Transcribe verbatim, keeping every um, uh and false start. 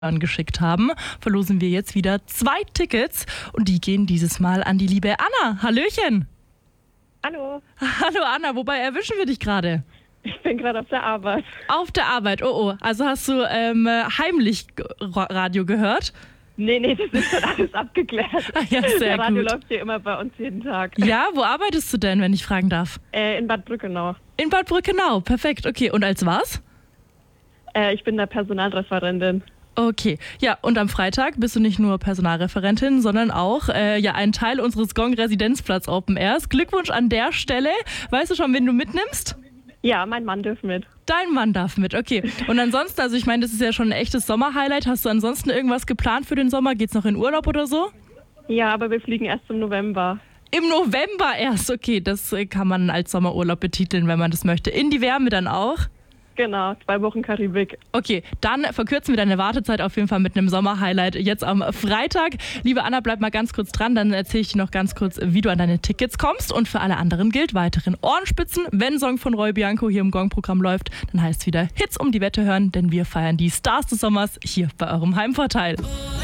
angeschickt haben, verlosen wir jetzt wieder zwei Tickets und die gehen dieses Mal an die liebe Anna. Hallöchen! Hallo, Hallo Anna, wobei erwischen wir dich gerade? ich bin gerade auf der Arbeit. Auf der Arbeit, oh oh. Also hast du ähm, heimlich Ra- Radio gehört? Nee, nee, das ist schon alles abgeklärt. Ah ja, sehr Der Radio gut. läuft hier immer bei uns jeden Tag. Ja, wo arbeitest du denn, wenn ich fragen darf? Äh, in Bad Brückenau. In Bad Brückenau, perfekt. Okay, und als was? Äh, ich bin da Personalreferentin. Okay, ja, und am Freitag bist du nicht nur Personalreferentin, sondern auch äh, ja ein Teil unseres Gong Residenzplatz Open Airs. Glückwunsch an der Stelle. Weißt du schon, wen du mitnimmst? Ja, mein Mann dürfen mit. Dein Mann darf mit, okay. Und ansonsten, also ich meine, das ist ja schon ein echtes Sommerhighlight. Hast du ansonsten irgendwas geplant für den Sommer? Geht's noch in Urlaub oder so? Ja, aber wir fliegen erst im November. Im November erst, okay. Das äh, kann man als Sommerurlaub betiteln, wenn man das möchte. In die Wärme dann auch? Genau, zwei Wochen Karibik. Okay, dann verkürzen wir deine Wartezeit auf jeden Fall mit einem Sommerhighlight jetzt am Freitag. Liebe Anna, bleib mal ganz kurz dran, dann erzähle ich dir noch ganz kurz, wie du an deine Tickets kommst. Und für alle anderen gilt weiterhin Ohrenspitzen. Wenn Song von Roy Bianco hier im Gong-Programm läuft, dann heißt es wieder Hits um die Wette hören, denn wir feiern die Stars des Sommers hier bei eurem Heimvorteil.